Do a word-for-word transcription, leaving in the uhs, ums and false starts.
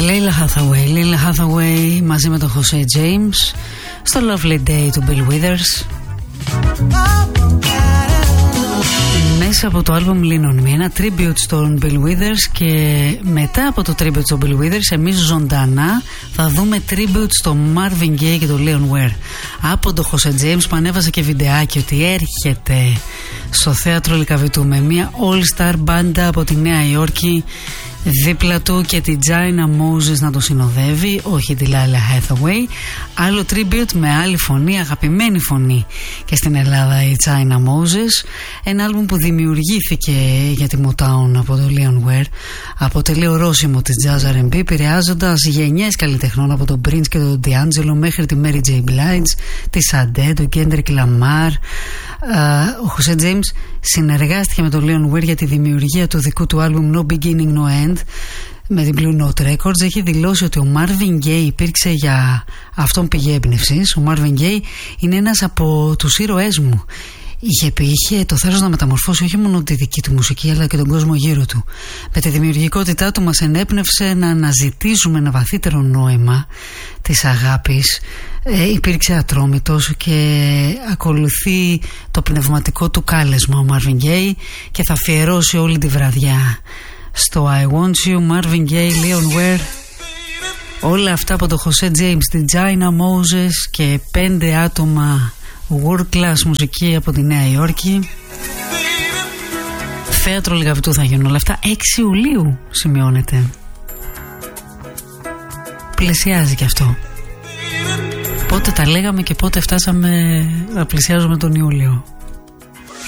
Λέιλα Hathaway, Λέιλα Hathaway μαζί με τον Jose James στο Lovely Day του Bill Withers, μέσα από το άλμπομ Lean On Me, ένα tribute στον Bill Withers. Και μετά από το tribute στον Bill Withers, εμείς ζωντανά θα δούμε tribute στο Marvin Gaye και τον Leon Ware από τον Jose James, που ανέβασε και βιντεάκι ότι έρχεται στο θέατρο Λυκαβητού με μια all star μπάντα από τη Νέα Υόρκη δίπλα του και τη China Moses να το συνοδεύει, όχι τη Laila Hathaway. Άλλο tribute με άλλη φωνή, αγαπημένη φωνή και στην Ελλάδα, η China Moses. Ένα άλμπουμ που δημιουργήθηκε για τη Motown από τον Leon Ware. Αποτελεί ορόσημο της jazz αρ εν μπι, επηρεάζοντας γενιές καλλιτεχνών από τον Prince και τον D'Angelo μέχρι τη Mary J. Blige, τη Sade, τον Kendrick Lamar. Ο Jose James συνεργάστηκε με τον Leon Ware για τη δημιουργία του δικού του άλμπουμ No Beginning No End με την Blue Note Records. Έχει δηλώσει ότι ο Marvin Gaye υπήρξε για αυτόν πηγή έμπνευσης. Ο Marvin Gaye είναι ένας από τους ήρωές μου. Είχε, είχε το θάρρος να μεταμορφώσει όχι μόνο τη δική του μουσική, αλλά και τον κόσμο γύρω του. Με τη δημιουργικότητά του μας ενέπνευσε να αναζητήσουμε ένα βαθύτερο νόημα της αγάπης. Ε, υπήρξε ατρόμητος και ακολουθεί το πνευματικό του κάλεσμα ο Marvin Gaye και θα αφιερώσει όλη τη βραδιά στο I Want You, Marvin Gaye, Leon Ware. Όλα αυτά από το Jose James, την China Moses και πέντε άτομα world class μουσική από τη Νέα Υόρκη. Θέατρο Λυκαβητού θα γίνουν όλα αυτά. έξι Ιουλίου σημειώνεται. Πλησιάζει και αυτό. Πότε τα λέγαμε και πότε φτάσαμε να πλησιάζουμε τον Ιούλιο.